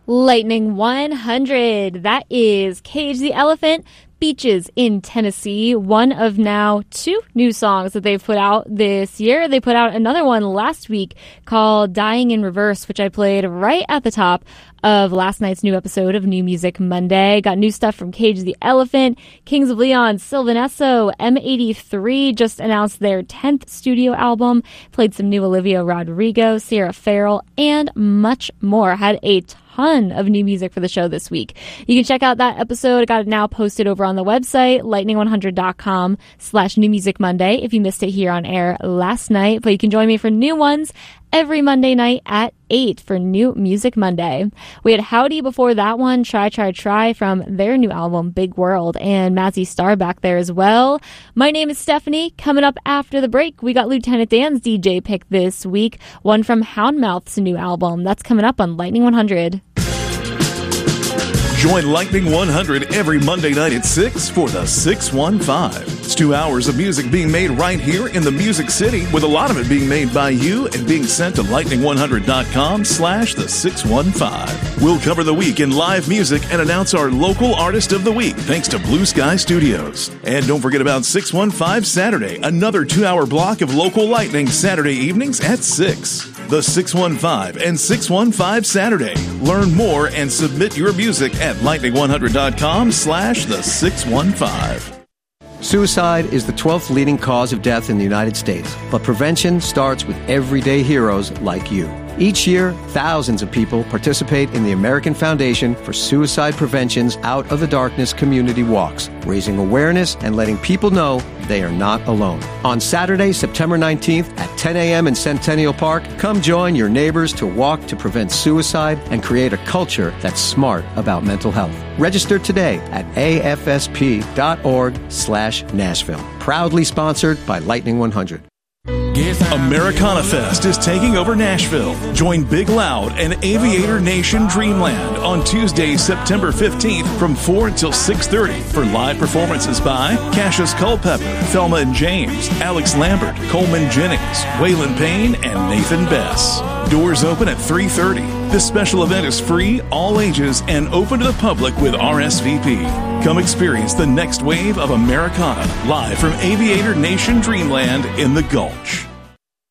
Lightning 100. That is Cage the Elephant, Beaches in Tennessee. One of now 2 new songs that they've put out this year. They put out another one last week called Dying in Reverse, which I played right at the top of last night's new episode of New Music Monday. Got new stuff from Cage the Elephant, Kings of Leon, Sylvan Esso, M83 just announced their 10th studio album, played some new Olivia Rodrigo, Sierra Farrell, and much more. Had a ton of new music for the show this week. You can check out that episode. I got it now posted over on the website, lightning100.com/New Music Monday if you missed it here on air last night. But you can join me for new ones every Monday night at 8 for New Music Monday. We had Howdy before that one, Try from their new album, Big World, and Mazzy Star back there as well. My name is Stephanie. Coming up after the break, we got Lieutenant Dan's DJ pick this week, one from Houndmouth's new album. That's coming up on Lightning 100. Join Lightning 100 every Monday night at 6 for the 615. It's 2 hours of music being made right here in the Music City, with a lot of it being made by you and being sent to lightning100.com/the 615. We'll cover the week in live music and announce our local artist of the week, thanks to Blue Sky Studios. And don't forget about 615 Saturday, another 2-hour block of local lightning Saturday evenings at 6. The 615 and 615 Saturday. Learn more and submit your music at lightning100.com/the 615. Suicide is the 12th leading cause of death in the United States, but prevention starts with everyday heroes like you. Each year, thousands of people participate in the American Foundation for Suicide Prevention's Out of the Darkness community walks, raising awareness and letting people know they are not alone. On Saturday, September 19th at 10 a.m. in Centennial Park, come join your neighbors to walk to prevent suicide and create a culture that's smart about mental health. Register today at afsp.org/Nashville. Proudly sponsored by Lightning 100. Americana Fest is taking over Nashville. Join Big Loud and Aviator Nation Dreamland on Tuesday, September 15th from 4 until 6:30 for live performances by Cassius Culpepper, Thelma and James, Alex Lambert, Coleman Jennings, Waylon Payne, and Nathan Bess. Doors open at 3:30. This special event is free, all ages, and open to the public with RSVP. Come experience the next wave of Americana live from Aviator Nation Dreamland in the Gulch.